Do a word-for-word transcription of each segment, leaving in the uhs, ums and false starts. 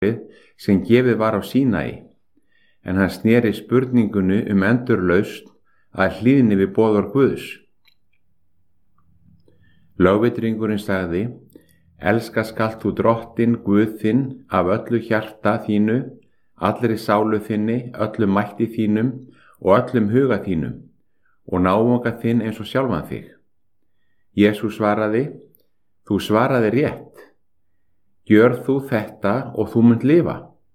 sem gefið var á Sínai, en hann sneri spurningunni um endurlausn að hlýðni við boðorð Guðs. Lögvitringurinn sagði: Elska skalt þú Drottinn Guð þinn af öllu hjarta þínu, allri sálu þinni, öllum mætti þínum og öllum huga þínum, og náunga þinn eins og sjálfan þig. Jesús svaraði: Þú svaraði rétt. Gjörð þú þetta og þú munt lifa.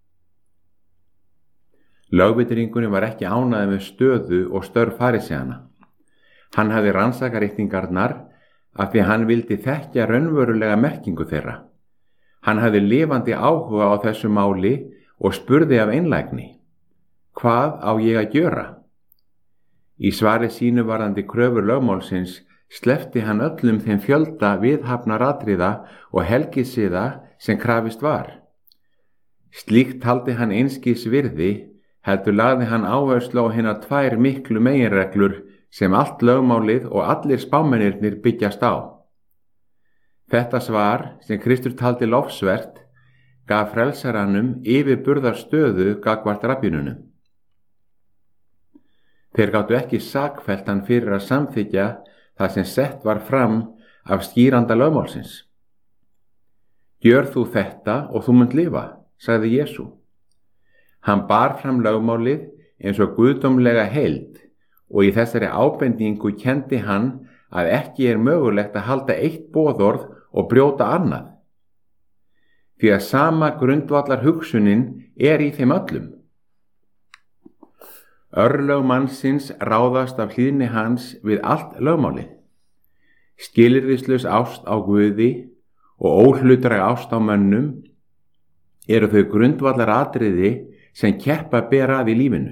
Lögvitringurinn var ekki ánægður með stöðu og störf faríseanna. Hann hafði rannsakað ritningarnar af því hann vildi þekkja raunverulega merkingu þeirra. Hann hafði lifandi áhuga á þessu máli og spurði af einlægni: Hvað á ég að gjöra? Í svari sínu varðandi kröfur lögmálsins sleppti hann öllum þeim fjölda viðhafnaratriða og helgisiða sem krafist var. Slíkt taldi hann einskis virði, heldur lagði hann áherslu á hinar tvær miklu meginreglur sem allt lögmálið og allir spámennirnir byggjast á. Þetta svar, sem Kristur taldi lofsvert, gaf frelsaranum yfirburðar stöðu gagnvart rabbínunum. Þeir gátu ekki sakfellt hann fyrir að samþykkja það sem sett var fram af skýranda lögmálsins. Gjör þú þetta og þú munt lifa, sagði Jesú. Hann bar fram lögmálið eins og guðdómlega heild, og í þessari ábendingu kenndi hann að ekki er mögulegt að halda eitt boðorð og brjóta annað. Því að sama grundvallar hugsunin er í þeim öllum. Örlög mannsins ráðast af hlýðni hans við allt lögmálið. Skilyrðislaus ást á Guði og óhlutdræg ást á mönnum eru þau grundvallar atriði sem keppa ber að í lífinu.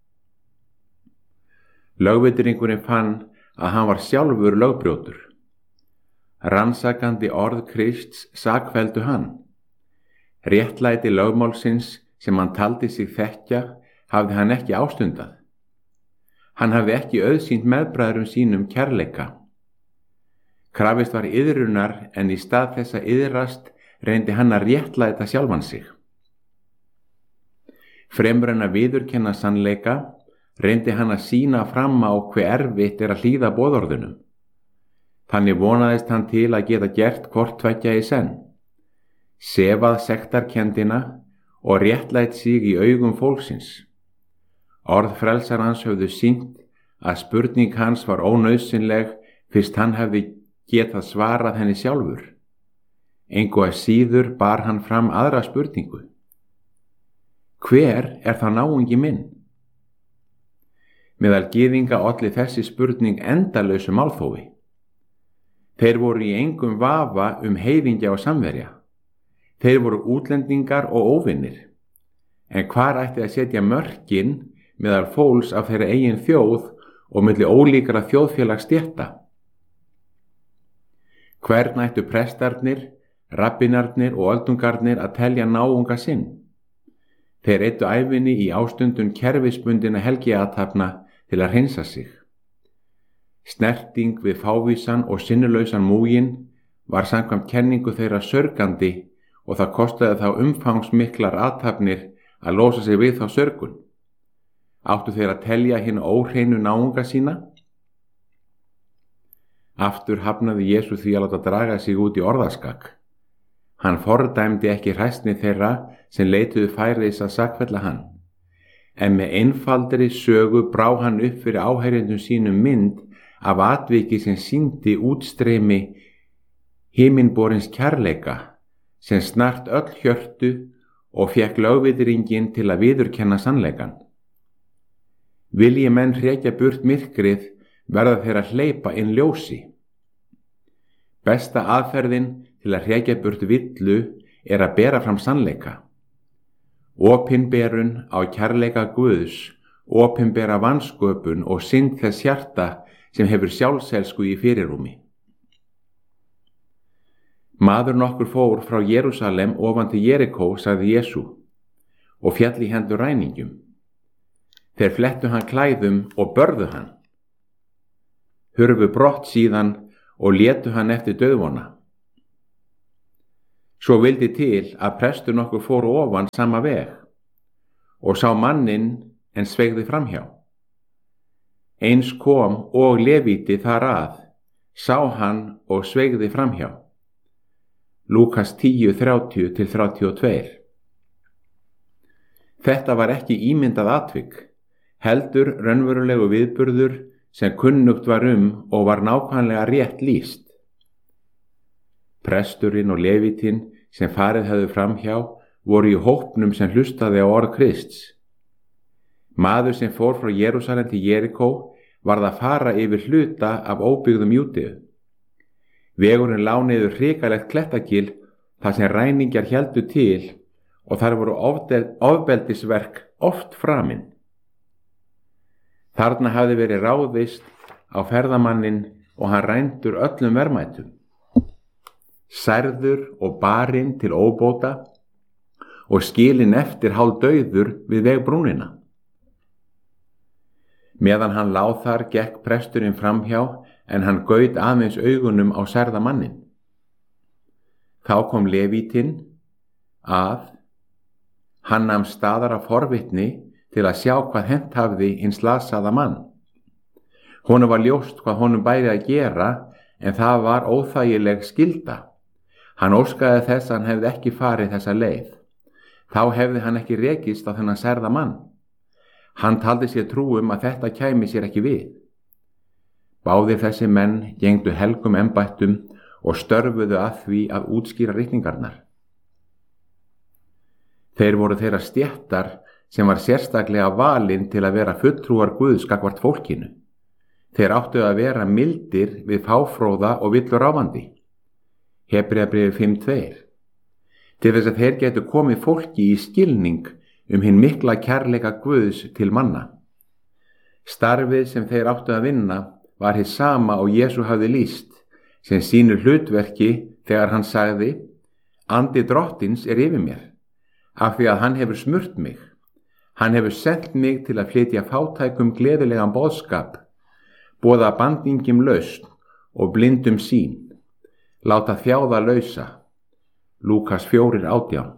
Lögvitringurinn fann að hann var sjálfur lögbrjótur. Rannsakandi orð Krists sakfelldu hann. Réttlæti lögmálsins sem hann taldi sig þekkja hafði hann ekki ástundað. Hann hafði ekki auðsýnt meðbræðrum sínum kærleika. Krafist var iðrunar, en í stað þess að iðrast reyndi hann að réttlæta sjálfan sig. Fremur en að viðurkenna sannleika reyndi hann að sýna fram á hve erfitt er að hlýða boðorðunum. Þannig vonaðist hann til að geta gert hvort tveggja í senn, sefað sektarkenndina og réttlætt sig í augum fólksins. Orð frelsarans höfðu sýnt að spurning hans var ónauðsynleg fyrst hann hefði getað svarað henni sjálfur. Engu að síður bar hann fram aðra spurningu: Hver er það náungi minn? Meðal gyðinga olli þessi spurning endalausu málþófi. Þeir voru í engum vafa um heiðingja og samverja. Þeir voru útlendingar og óvinnir. En hvar ætti að setja mörkin meðal fólks af þeirra eigin þjóð og milli ólíkra þjóðfélagsstétta? Hvern ættu prestarnir, rabbinarnir og öldungarnir að telja náunga sinn? Þeir eyddu ævinni í ástundun kerfisbundinna helgiathafna til að hreinsa sig. Snerting við fávísan og sinnulausan múgin var samkvæmt kenningu þeirra sörgandi og það kostaði þá umfangsmiklar athafnir að losa sig við þá sörgun. Áttu þeir að telja hinn óhreinu náunga sína? Aftur hafnaði Jesú því að láta draga sig út í orðaskak. Hann fordæmdi ekki hræsni þeirra sem leituðu færis að sakfella hann, en með einfaldri sögu brá hann upp fyrir áheyrendum sínum mynd af atviki sem sýndi útstreymi himinborins kærleika sem snart öll hjörtu og fékk lögvitringinn til að viðurkenna sannleikan. Vilji menn hrekja burt myrkrið, verða þeir að hleypa inn ljósi. Besta aðferðin til að hrekja burt villu er að bera fram sannleika. Opinberun á kærleika Guðs, opinbera vansköpun og synd þess hjarta sem hefur sjálfselsku í fyrirrúmi. Maður nokkur fór frá Jerúsalem ofan til Jerikó, sagði Jesú, og féll í hendur ræningjum. Þeir flettu hann klæðum og börðu hann. Hurfu brott síðan og létu hann eftir dauðvona. Svo vildi til að prestur nokkur fór ofan sama veg og sá manninn en sveigði framhjá. Eins kom og Levíti þar að, sá hann og sveigði framhjá. Lúkas tíu þrjátíu til þrjátíu og tvö. Þetta var ekki ímyndað atvik, heldur raunverulegu viðburður sem kunnugt var um og var nákvæmlega rétt lýst. Presturinn og Levítinn sem farið hefðu framhjá voru í hópnum sem hlustaði á orð Krists. Maður sem fór frá Jerúsalem til Jerikó varð að fara yfir hluta af óbyggðum Júdeu. Vegurinn lá niður hrikalegt klettakil þar sem ræningjar héldu til og þar voru ofbeldisverk oft framin. Þarna hafði verið ráðist á ferðamanninn og hann rændur öllum verðmætum. Særður og barinn til óbóta og skilinn eftir hálfdauður við vegbrúnina. Meðan hann lá þar gekk presturinn framhjá en hann gaut aðeins augunum á særða mannin. Þá kom Levítinn að, hann nam staðar af forvitni til að sjá hvað hent hafði hinn slasaða mann. Honum var ljóst hvað honum bæri að gera en það var óþægileg skylda. Hann óskaði þess að hann hefði ekki farið þessa leið. Þá hefði hann ekki rekist á þennan særða mann. Hann taldi sér trúum að þetta kæmi sér ekki við. Báðir þessi menn gengdu helgum embættum og störfuðu að því að útskýra ritningarnar. Þeir voru þeirra stéttar sem var sérstaklega valin til að vera fulltrúar Guðs gagnvart fólkinu. Þeir áttu að vera mildir við fáfróða og villuráfandi. Hebreabréfið fimm tvö. Til þess að þeir getu komið fólki í skilning um hinn mikla kærleika Guðs til manna. Starfið sem þeir áttu að vinna var hið sama og Jesú hafði lýst, sem sýnir hlutverki þegar hann sagði: Andi drottins er yfir mér, af því að hann hefur smurt mig. Hann hefur sent mig til að flytja fátækum gleðilegan boðskap, boða bandingjum lausn og blindum sýn, láta þjáða lausa. Lúkas fjórir átján.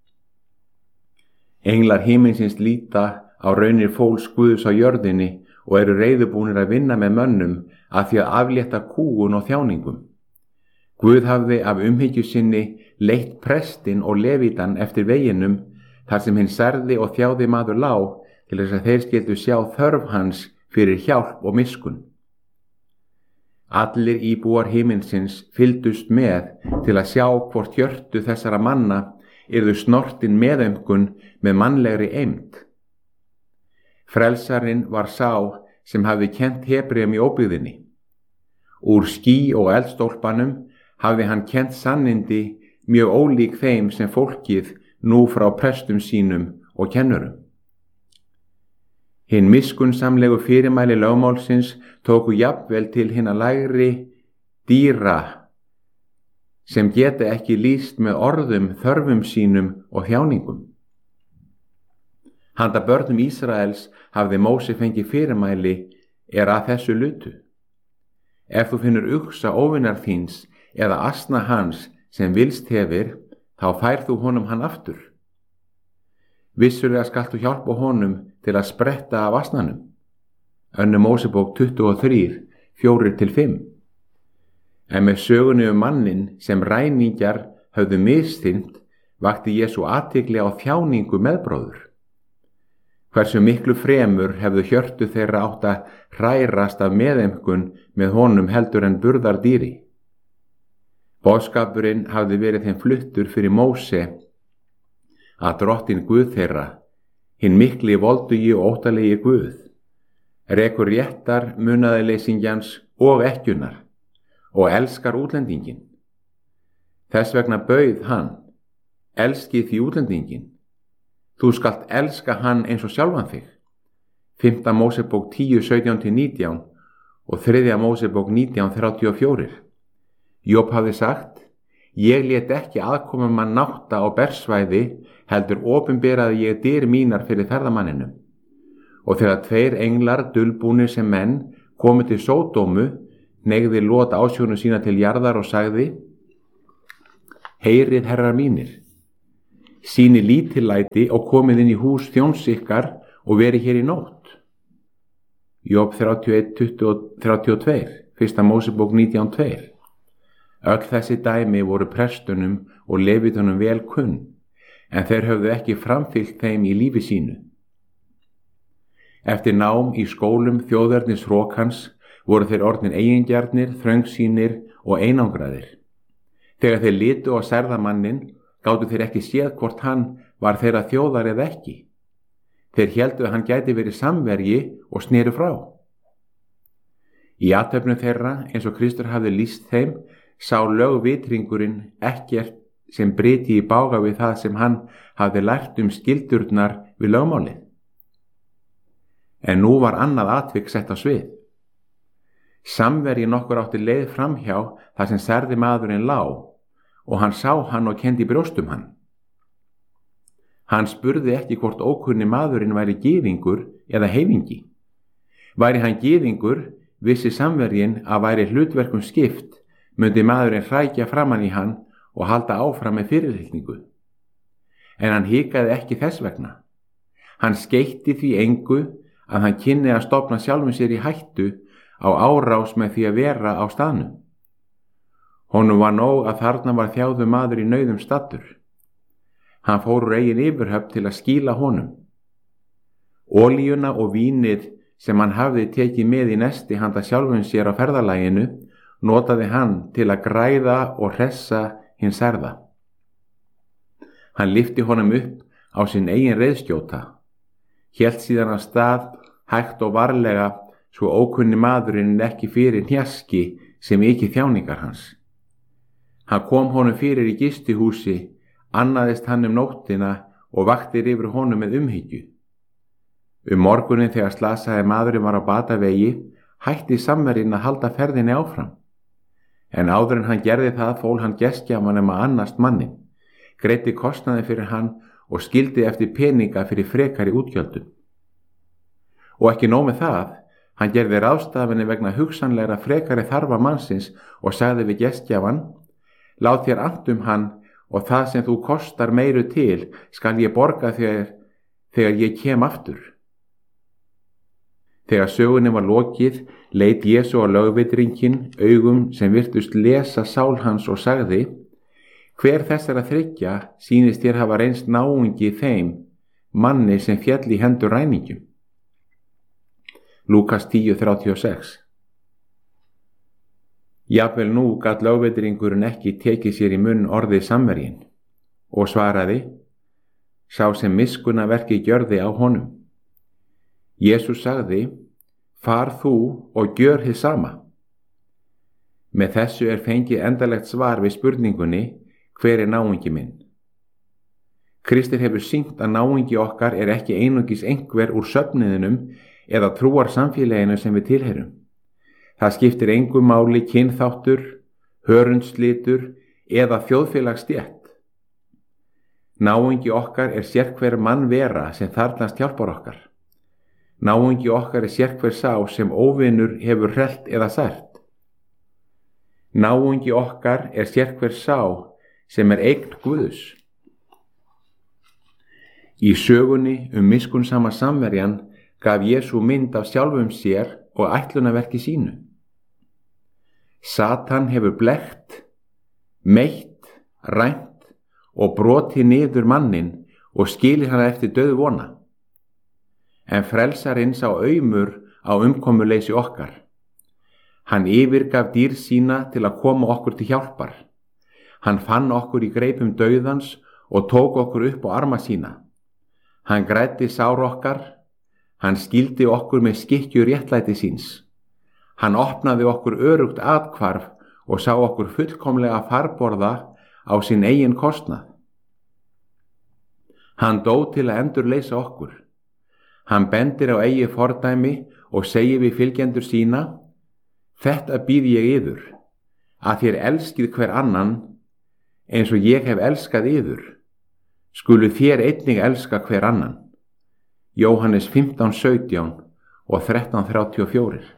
Englar himinsins líta á raunir fólks Guðs á jörðinni og eru reiðubúnir að vinna með mönnum að því að aflétta kúgun og þjáningum. Guð hafði af umhyggju sinni leitt prestinn og levítan eftir veginum þar sem hinn særði og þjáði maður lá til þess að þeir skyldu sjá þörf hans fyrir hjálp og miskun. Allir íbúar himinsins fylgdust með til að sjá hvort hjörtu þessara manna yrðu snortin meðaumkun með mannlegri eymd. Frelsarinn var sá sem hafði kennt Hebreum í óbyggðinni. Úr ský og eldstólpanum hafði hann kennt sannindi mjög ólík þeim sem fólkið nú frá prestum sínum og kennurum. Hinn miskunnsamlegu fyrirmæli lögmálsins tóku jafnvel til hinna lægri dýra sem geta ekki lýst með orðum þörfum sínum og þjáningum. Handa börnum Ísraels hafði Móse fengið fyrirmæli er að þessu lutu. Ef þú finnur uxa óvinar þíns eða asna hans sem vilst hefir, þá færð þú honum hann aftur. Vissulega skalt þú hjálpa honum til að spretta af asnanum. Önnur Mósebók tuttugu og þrjú, fjórir til fimm. En með sögunni um mannin sem ræningjar höfðu misþyrmt vakti Jesú athygli á þjáningu meðbróður. Hversu miklu fremur hefðu hjörtu þeirra átt að hrærast af meðemkun með honum heldur en burðar dýri. Boðskapurinn hafði verið þeim fluttur fyrir Móse að drottin Guð þeirra, hinn mikli voldugi og óttalegi Guð, rekur réttar munaðarleysingjans og ekkjunar og elskar útlendingin. Þess vegna bauð hann: elskið því útlendingin. Þú skalt elska hann eins og sjálfan þig. Fimmta Mósebók tíu sautján til nítján og þriðja Mósebók nítján þrjátíu og fjögur. Job hafði sagt: ég lét ekki aðkoma mann nátta á bersvæði, heldur opinberaði ég dyr mínar fyrir ferðamanninum. Og þegar tveir englar dulbúnir sem menn komu til Sódómu, hneigði Lot ásjónu sína til jarðar og sagði: heyrið herrar mínir, sýni lítillæti og komið inn í hús þjóns ykkar og verið hér í nótt. Jobb þrjátíu og eitt, tuttugu og þrjátíu og tvö, fyrsta Mósebók nítján tvö. Öll þessi dæmi voru prestunum og levítunum vel kunn, en þeir höfðu ekki framfylgt þeim í lífi sínu. Eftir nám í skólum þjóðernis hrókans voru þeir orðnir eigingjarnir, þröngsýnir og einangraðir. Þegar þeir litu á særðamannin gátu þeir ekki séð hvort hann var þeirra þjóðar eða ekki. Þeir héldu að hann gæti verið samverji og sneru frá. Í athöfnum þeirra, eins og Kristur hafði lýst þeim, sá lögvitringurinn ekkert sem bryti í bága við það sem hann hafði lært um skildurnar við lögmálið. En nú var annað atvik sett á svið. Samverji nokkur átti leið framhjá þar sem særði maðurinn lá, og hann sá hann og kenndi brjóstum hann. Hann spurði ekki hvort ókunni maðurinn væri gyðingur eða heifingi. Væri hann gyðingur, vissi samverjinn að væri hlutverkum skipt, myndi maðurinn hrækja framan í hann og halda áfram með fyrirlitningu. En hann hikaði ekki þess vegna. Hann skeytti því engu að hann kynni að stofna sjálfum sér í hættu á árás með því að vera á staðnum. Honum var nóg að þarna var þjáður maður í nauðum staddur. Hann fór úr eigin yfirhöfn til að skýla honum. Olíuna og vínið sem hann hafði tekið með í nesti handa sjálfum sér á ferðalaginu notaði hann til að græða og hressa hinn særða. Hann lyfti honum upp á sinn eigin reiðskjóta, hélt síðan af stað hægt og varlega svo ókunni maðurinn ekki fyrir hnjaski sem ekki þjáningar hans. Hann kom honum fyrir í gistihúsi, annaðist hann um nóttina og vaktir yfir honum með umhyggju. Um morgunin þegar slasaði maðurinn var á batavegi, hætti samverjinn að halda ferðinni áfram. En áður en hann gerði það fól hann gestgjafanum að annast mannin, greiddi kostnaði fyrir hann og skildi eftir peninga fyrir frekari útgjöldum. Og ekki nóg með það, hann gerði ráðstafinni vegna hugsanlegra frekari þarfa mannsins og sagði við gestgjafan: lát þér annt um hann og það sem þú kostar meiru til skal ég borga þér þegar ég kem aftur. Þegar sögunni var lokið, leit Jesú á lögvitringinn augum sem virtust lesa sál hans og sagði: hver þessara þriggja sýnist þér hafa reynst náungi þeim manni sem féll í hendur ræningjum? Lúkas tíu þrjátíu og sex. Jafnvel nú gat lögvitringurinn ekki tekið sér í munn orðið samverjinn og svaraði: sá sem miskunnaverki gjörði á honum. Jesús sagði: far þú og gjör hið sama. Með þessu er fengið endanlegt svar við spurningunni: hver er náungi minn? Kristur hefur sýnt að náungi okkar er ekki einungis einhver úr söfniðinum eða trúar samfélaginu sem við tilheyrum. Það skiptir engu máli kynþáttur, hörundslitur eða þjóðfélagsstétt. Náungi okkar er sérhver mann vera sem þarfnast hjálpar okkar. Náungi okkar er sérhver sá sem óvinur hefur hrellt eða sært. Náungi okkar er sérhver sá sem er eign Guðs. Í sögunni um miskunnsama samverjan gaf Jesú mynd af sjálfum sér og ætlunarverki sínu. Satan hefur blekkt, meitt, rænt og brotið niður mannin og skilið hann eftir dauðvona. En frelsarinn sá aumur á umkomuleysi okkar. Hann yfirgaf dýr sína til að koma okkur til hjálpar. Hann fann okkur í greipum dauðans og tók okkur upp á arma sína. Hann græddi sár okkar, hann skildi okkur með skikkju réttlæti síns. Hann opnaði okkur örugt athvarf og sá okkur fullkomlega farborða á sinn eigin kostnað. Hann dó til að endurleysa okkur. Hann bendir á eigið fordæmi og segir við fylgjendur sína: þetta býð ég yður, að þér elskið hver annan eins og ég hef elskað yður, skulu þér einnig elska hver annan. Jóhannes fimmtán sautján og þrettán þrjátíu og fjögur.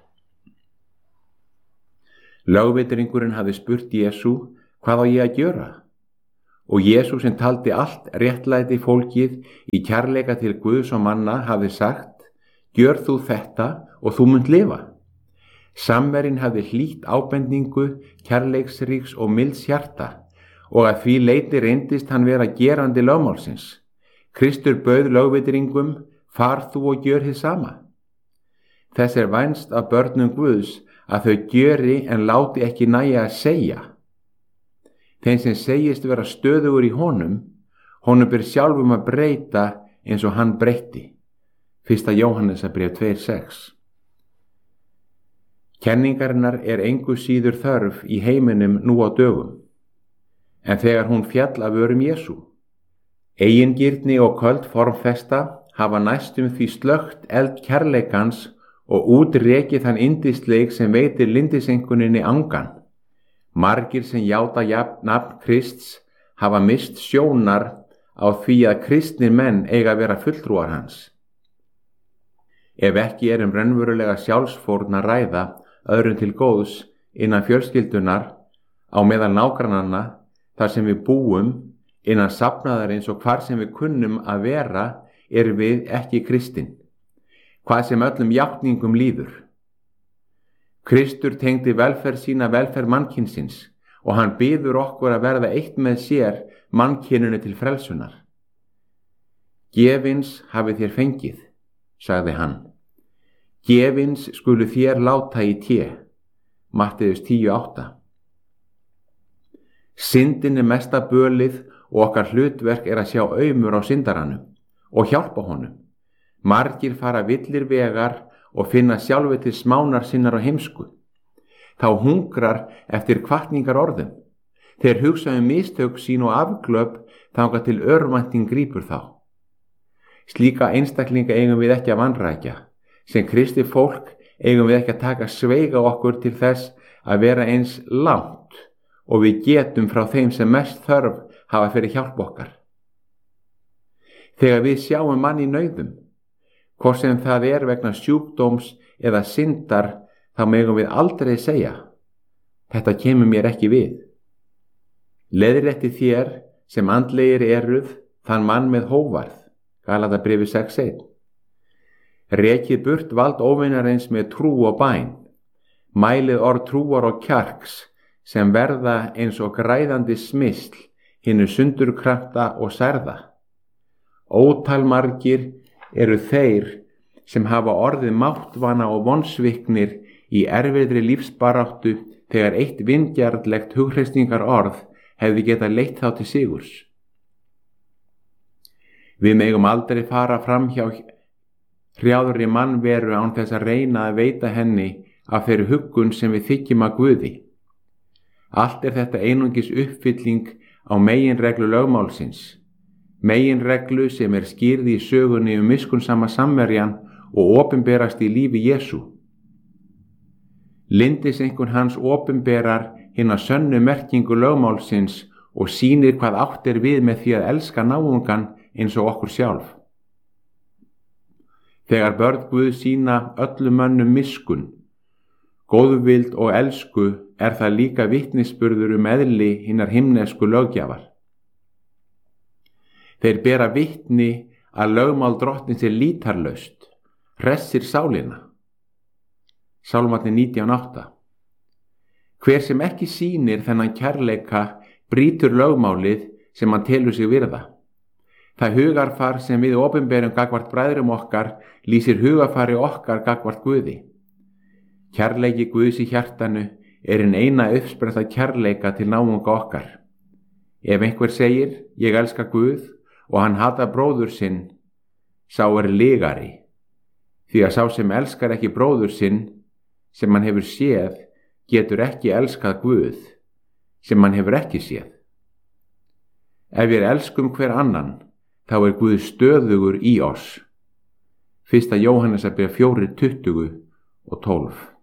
Lögvitringurinn hafði spurt Jesú: hvað á ég að gjöra? Og Jesús sem taldi allt réttlæti fólkið í kærleika til Guðs og manna hafði sagt: gjör þú þetta og þú munt lifa. Samverinn hafði hlýtt ábendingu kærleiksríks og milds hjarta og að því leyti reyndist hann vera gerandi lögmálsins. Kristur bauð lögvitringum: far þú og gjör hið sama. Þess er vænst af börnum Guðs að þau gjöri en láti ekki nægja að segja. Þeim sem segist vera stöðugur í honum, honum ber sjálfum að breyta eins og hann breytti. Fyrsta Jóhannesarbréf tvö sex. Kenningarinnar er engu síður þörf í heiminum nú á dögum, en þegar hún fjall af vörum Jesú. Eigingirni og köld formfesta hafa næstum því slökkt eld kærleikans og útrekið þann yndisleik sem veitir lyndisenguninni angan. Margir sem játa nafn Krists hafa mist sjónar á því að kristnir menn eiga að vera fulltrúar hans. Ef ekki er um raunverulega sjálfsfórn að ræða öðrum til góðs innan fjölskyldunar, á meðal nágrannanna, þar sem við búum, innan safnaðarins og hvar sem við kunnum að vera, erum við ekki kristin, hvað sem öllum játningum líður. Kristur tengdi velferð sína velferð mannkynsins og hann biður okkur að verða eitt með sér mannkyninu til frelsunar. Gefins hafið þér fengið, sagði hann. Gefins skulu þér láta í té. Matteus tíu átta. Syndin er mesta bölið og okkar hlutverk er að sjá aumur á syndaranum og hjálpa honum. Margir fara villir vegar og finna sjálfi til smánar sinnar á heimsku. Þá hungrar eftir hvatningar orðum. Þeir hugsa um mistök sín og afglöp þangað til örvænting grípur þá. Slíka einstaklinga eigum við ekki að vanrækja. Sem kristið fólk eigum við ekki að taka sveiga okkur til þess að vera eins langt og við getum frá þeim sem mest þörf hafa fyrir hjálp okkar. Þegar við sjáum mann í nauðum, hvort sem það er vegna sjúkdóms eða syndar, þá megum við aldrei segja: þetta kemur mér ekki við. Leiðrétti þér sem andlegir eruð þann mann með hóvarð. Galatabréfi sex eitt. Rekið burt vald óvinarins með trú og bæn. Mælið orð trúar og kjarks sem verða eins og græðandi smysl hinu sundurkrafta og særða. Ótal margir eru þeir sem hafa orðið máttvana og vonsviknir í erfiðri lífsbaráttu þegar eitt vingjarnlegt hughreysingar orð hefði getað leitt þá til sigurs. Við megum aldrei fara fram hjá hrjáðri mannveru án þess að reyna að veita henni af þeirri huggun sem við þykjum að Guði. Allt er þetta einungis uppfylling á meginreglu lögmálsins, meginreglu sem er skýrð í sögunni um miskunnsama samverjan og opinberast í lífi Jesú. Lyndisengun hans opinberar hina sönnu merkingu lögmálsins og sýnir hvað átt er við með því að elska náungan eins og okkur sjálf. Þegar börn Guð sýna öllum mönnum miskunn, góðvild og elsku, er það líka vitnisburður um eðli hinnar himnesku löggjafar. Þeir bera vitni að lögmál drottins er lítarlaust, hressir sálina. Sálmarnir nítján átta. Hver sem ekki sýnir þennan kærleika brýtur lögmálið sem hann telur sig virða. Það hugarfar sem við opinberum gagvart bræðrum okkar lýsir hugarfari okkar gagvart Guði. Kærleiki Guðs í hjartanu er hinn eina uppspretta kærleika til náunga okkar. Ef einhver segir, ég elska Guð, og hann hatar bróður sinn, sá er lygari, því að sá sem elskar ekki bróður sinn, sem hann hefur séð, getur ekki elskað Guð, sem hann hefur ekki séð. Ef við elskum hver annan, þá er Guð stöðugur í oss. Fyrsta Jóhannesarbréf fjögur tuttugu og tólf.